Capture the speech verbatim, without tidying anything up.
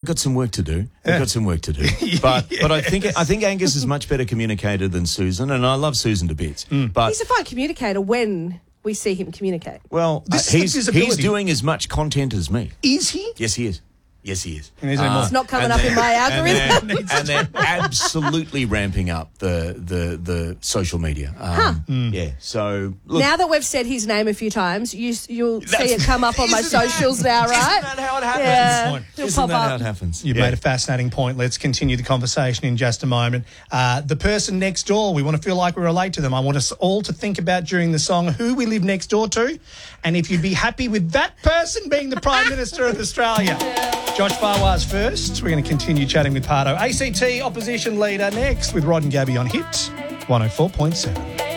got some work to do. We've got some work to do. But Yes. but I think I think Angus is much better communicator than Susan, and I love Susan to bits. Mm. But He's a fine communicator when we see him communicate. well, This uh, is the he's visibility. he's doing as much content as me. Is he? Yes, he is. Yes, he is. And is there more? It's not coming and up in my and algorithm. they're, and they're absolutely ramping up the the the social media. Um, Yeah. So look, Now that we've said his name a few times, you, you'll see That's- it come up on my Isn't that- socials now, right? Isn't that how it happens? Yeah, Point. it'll Isn't pop that up. how it happens? You've Yeah. made a fascinating point. Let's continue the conversation in just a moment. Uh, the person next door, we want to feel like we relate to them. I want us all to think about during the song who we live next door to, and if you'd be happy with that person being the Prime Minister of Australia. Josh Farwaz first. We're going to continue chatting with Pardo. A C T opposition leader next with Rod and Gabby on Hit one oh four point seven.